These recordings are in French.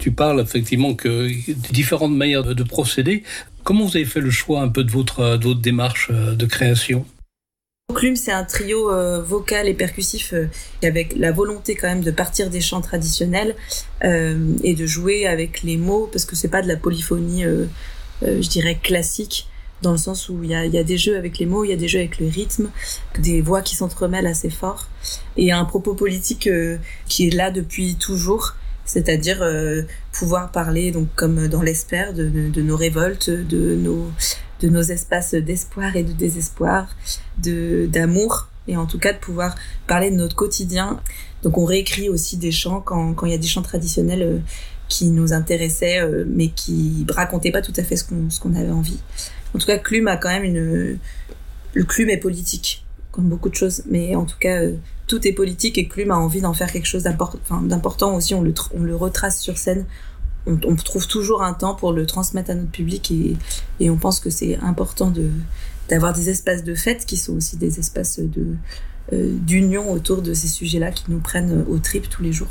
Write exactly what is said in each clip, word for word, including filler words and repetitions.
Tu parles effectivement que différentes manières de procéder. Comment vous avez fait le choix un peu de votre, de votre démarche de création ? Clume, c'est un trio euh, vocal et percussif euh, avec la volonté quand même de partir des chants traditionnels euh, et de jouer avec les mots, parce que c'est pas de la polyphonie, euh, euh, je dirais, classique, dans le sens où il y a, y a des jeux avec les mots, il y a des jeux avec le rythme, des voix qui s'entremêlent assez fort, et un propos politique euh, qui est là depuis toujours, c'est-à-dire euh, pouvoir parler, donc comme dans l'Esper, de, de, de nos révoltes, de nos... de nos espaces d'espoir et de désespoir, de, d'amour, et en tout cas de pouvoir parler de notre quotidien. Donc on réécrit aussi des chants quand, quand il y a des chants traditionnels euh, qui nous intéressaient, euh, mais qui racontaient pas tout à fait ce qu'on, ce qu'on avait envie. En tout cas, Clume a quand même une... Le Clume est politique, comme beaucoup de choses, mais en tout cas, euh, tout est politique, et Clume a envie d'en faire quelque chose d'import... enfin, d'important aussi, on le, tr- on le retrace sur scène. On, on trouve toujours un temps pour le transmettre à notre public, et, et on pense que c'est important de, d'avoir des espaces de fête qui sont aussi des espaces de, euh, d'union autour de ces sujets-là qui nous prennent aux tripes tous les jours.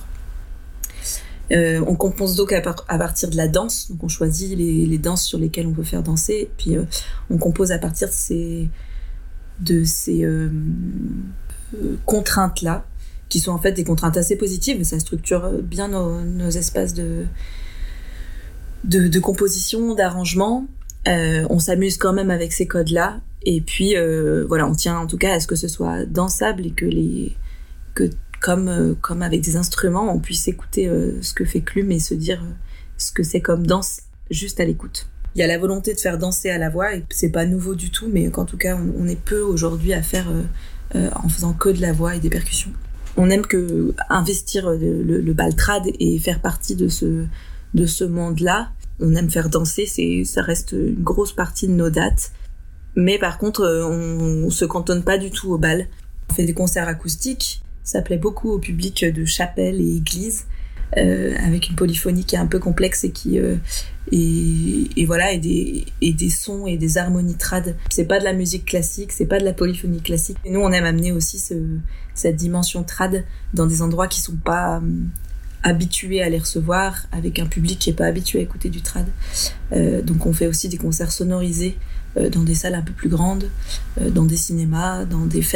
Euh, on compose donc à, par, à partir de la danse, donc on choisit les, les danses sur lesquelles on veut faire danser, et puis euh, on compose à partir de ces, de ces euh, euh, contraintes-là, qui sont en fait des contraintes assez positives, et ça structure bien nos, nos espaces de De, de composition, d'arrangement. Euh, on s'amuse quand même avec ces codes-là. Et puis, euh, voilà, on tient en tout cas à ce que ce soit dansable, et que, les, que comme, euh, comme avec des instruments, on puisse écouter euh, ce que fait Clume et se dire euh, ce que c'est comme danse juste à l'écoute. Il y a la volonté de faire danser à la voix, et c'est pas nouveau du tout, mais qu'en tout cas, on, on est peu aujourd'hui à faire euh, euh, en faisant que de la voix et des percussions. On aime que investir le, le, le baltrad et faire partie de ce de ce monde-là. On aime faire danser, c'est, ça reste une grosse partie de nos dates. Mais par contre, on, on se cantonne pas du tout au bal. On fait des concerts acoustiques, ça plaît beaucoup au public de chapelle et église, euh, avec une polyphonie qui est un peu complexe et qui euh, et, et voilà et des et des sons et des harmonies trad. C'est pas de la musique classique, c'est pas de la polyphonie classique. Et nous, on aime amener aussi ce, cette dimension trad dans des endroits qui sont pas habitués à les recevoir, avec un public qui est pas habitué à écouter du trad. Euh, donc on fait aussi des concerts sonorisés euh, dans des salles un peu plus grandes, euh, dans des cinémas, dans des fêtes